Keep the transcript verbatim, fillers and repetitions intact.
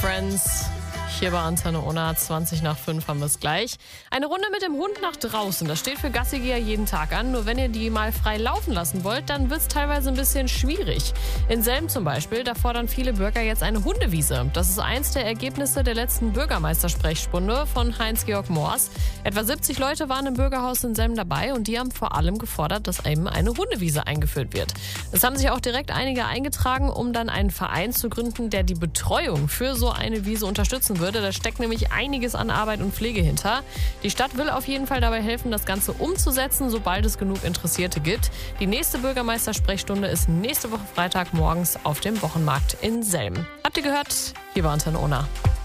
Friends. Hier bei Antenne Unna, zwanzig nach fünf haben wir es gleich. Eine Runde mit dem Hund nach draußen, das steht für Gassigeher jeden Tag an. Nur wenn ihr die mal frei laufen lassen wollt, dann wird es teilweise ein bisschen schwierig. In Selm zum Beispiel, da fordern viele Bürger jetzt eine Hundewiese. Das ist eins der Ergebnisse der letzten Bürgermeistersprechstunde von Heinz-Georg Moors. Etwa siebzig Leute waren im Bürgerhaus in Selm dabei und die haben vor allem gefordert, dass eben eine Hundewiese eingeführt wird. Es haben sich auch direkt einige eingetragen, um dann einen Verein zu gründen, der die Betreuung für so eine Wiese unterstützen würde. Da steckt nämlich einiges an Arbeit und Pflege hinter. Die Stadt will auf jeden Fall dabei helfen, das Ganze umzusetzen, sobald es genug Interessierte gibt. Die nächste Bürgermeistersprechstunde ist nächste Woche Freitag morgens auf dem Wochenmarkt in Selm. Habt ihr gehört? Hier war Antenne Unna.